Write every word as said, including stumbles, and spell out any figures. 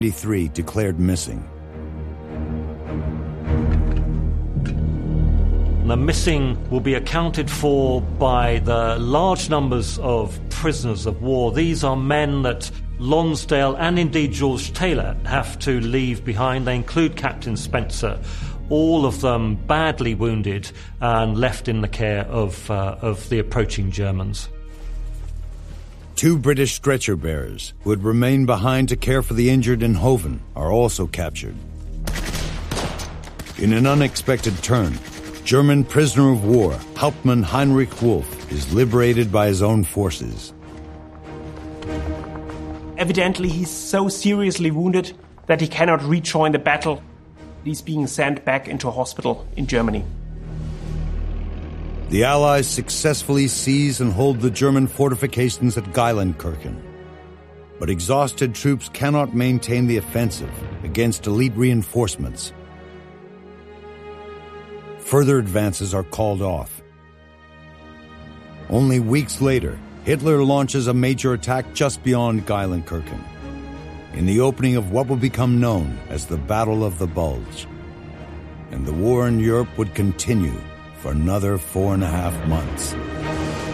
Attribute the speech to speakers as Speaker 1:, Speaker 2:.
Speaker 1: eighty-three declared missing.
Speaker 2: The missing will be accounted for by the large numbers of prisoners of war. These are men that Lonsdale and indeed George Taylor have to leave behind. They include Captain Spencer, all of them badly wounded and left in the care of, uh, of the approaching Germans.
Speaker 1: Two British stretcher bearers who had remained behind to care for the injured in Hoven are also captured. In an unexpected turn, German prisoner of war Hauptmann Heinrich Wolf is liberated by his own forces.
Speaker 3: Evidently, he's so seriously wounded that he cannot rejoin the battle. He's being sent back into a hospital in Germany.
Speaker 1: The Allies successfully seize and hold the German fortifications at Geilenkirchen. But exhausted troops cannot maintain the offensive against elite reinforcements. Further advances are called off. Only weeks later, Hitler launches a major attack just beyond Geilenkirchen, in the opening of what will become known as the Battle of the Bulge. And the war in Europe would continue for another four and a half months.